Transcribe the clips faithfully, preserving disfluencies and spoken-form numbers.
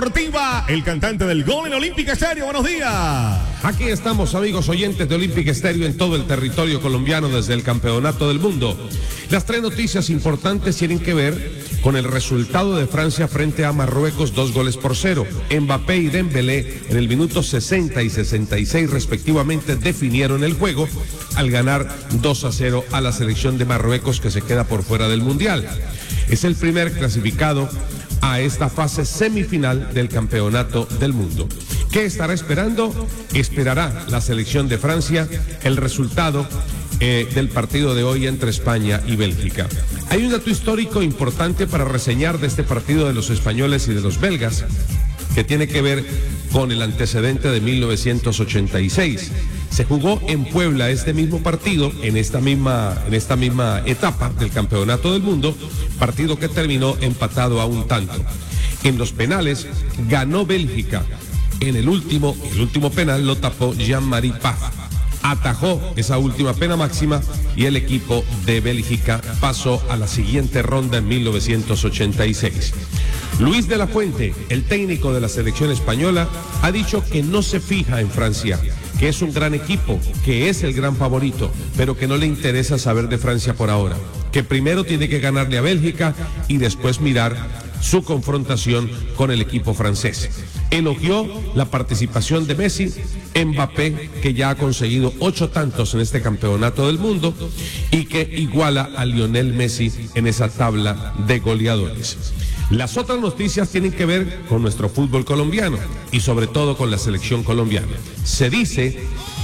Deportiva, el cantante del gol en Olímpica Estéreo. Buenos días. Aquí estamos, amigos oyentes de Olímpica Estéreo, en todo el territorio colombiano desde el Campeonato del Mundo. Las tres noticias importantes tienen que ver con el resultado de Francia frente a Marruecos, dos goles por cero. Mbappé y Dembélé en el minuto sesenta y sesenta y seis respectivamente definieron el juego al ganar dos a cero a la selección de Marruecos, que se queda por fuera del Mundial. Es el primer clasificado a esta fase semifinal del Campeonato del Mundo. ¿Qué estará esperando? Esperará la selección de Francia el resultado eh, del partido de hoy entre España y Bélgica. Hay un dato histórico importante para reseñar de este partido de los españoles y de los belgas, que tiene que ver con el antecedente de mil novecientos ochenta y seis. Se jugó en Puebla este mismo partido, en esta misma, en esta misma etapa del Campeonato del Mundo, partido que terminó empatado a un tanto. En los penales ganó Bélgica. En el último, el último penal lo tapó Jean-Marie Paf. Atajó esa última pena máxima y el equipo de Bélgica pasó a la siguiente ronda en mil novecientos ochenta y seis. Luis de la Fuente, el técnico de la selección española, ha dicho que no se fija en Francia, que es un gran equipo, que es el gran favorito, pero que no le interesa saber de Francia por ahora, que primero tiene que ganarle a Bélgica y después mirar su confrontación con el equipo francés. Elogió la participación de Messi, Mbappé, que ya ha conseguido ocho tantos en este Campeonato del Mundo y que iguala a Lionel Messi en esa tabla de goleadores. Las otras noticias tienen que ver con nuestro fútbol colombiano y sobre todo con la selección colombiana. Se dice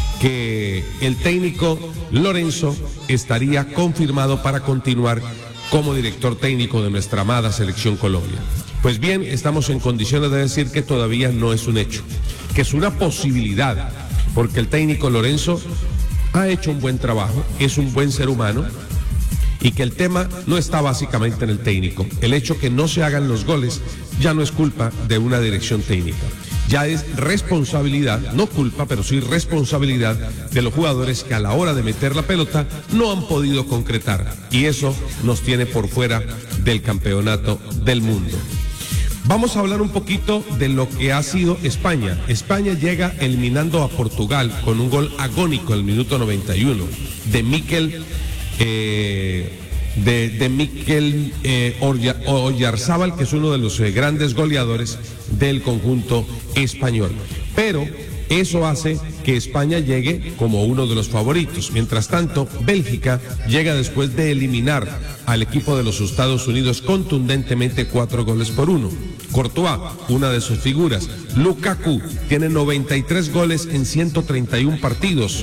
que el técnico Lorenzo estaría confirmado para continuar como director técnico de nuestra amada selección Colombia. Pues bien, estamos en condiciones de decir que todavía no es un hecho, que es una posibilidad, porque el técnico Lorenzo ha hecho un buen trabajo, es un buen ser humano, y que el tema no está básicamente en el técnico. El hecho que no se hagan los goles ya no es culpa de una dirección técnica. Ya es responsabilidad, no culpa, pero sí responsabilidad de los jugadores que a la hora de meter la pelota no han podido concretar. Y eso nos tiene por fuera del Campeonato del Mundo. Vamos a hablar un poquito de lo que ha sido España. España llega eliminando a Portugal con un gol agónico en el minuto noventa y uno de Mikel Eh, de, de Mikel eh, Oyarzábal, que es uno de los eh, grandes goleadores del conjunto español. Pero eso hace que España llegue como uno de los favoritos. Mientras tanto, Bélgica llega después de eliminar al equipo de los Estados Unidos contundentemente cuatro goles por uno. Courtois, una de sus figuras. Lukaku tiene noventa y tres goles en ciento treinta y uno partidos.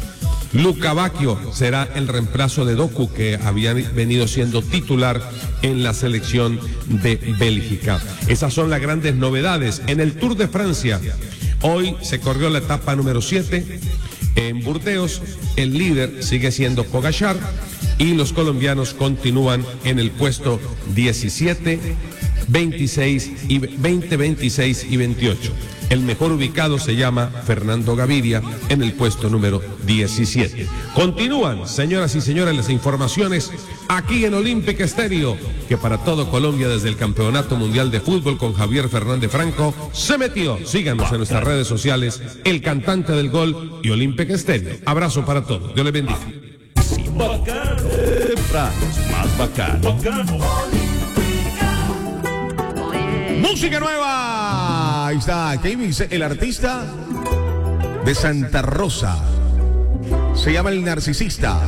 Luka Bacchio será el reemplazo de Doku, que había venido siendo titular en la selección de Bélgica. Esas son las grandes novedades. En el Tour de Francia, hoy se corrió la etapa número siete en Burdeos. El líder sigue siendo Pogačar y los colombianos continúan en el puesto diecisiete, veintiséis y veinte, veintiséis y veintiocho. El mejor ubicado se llama Fernando Gaviria en el puesto número diecisiete. Continúan, señoras y señores, las informaciones aquí en Olímpica Estéreo, que para todo Colombia desde el Campeonato Mundial de Fútbol con Javier Fernández Franco se metió. Síganos en nuestras redes sociales, El Cantante del Gol y Olímpica Estéreo. Abrazo para todos. Dios les bendiga. Bacano. Más bacano. Bacano. Música nueva. Ahí está Kevin, el artista de Santa Rosa. Se llama El Narcisista.